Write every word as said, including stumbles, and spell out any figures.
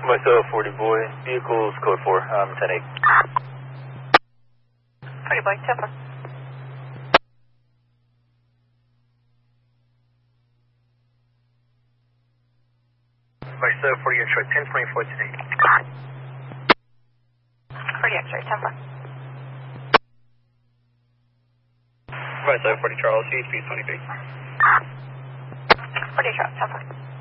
Myself, forty boy. Vehicles, code four. Um, ten eight. forty boy, ten four. Myself, forty X-ray, ten twenty-four today. forty X-ray, ten four. Myself, forty Charles, C H P twenty-three. forty Charles, ten four.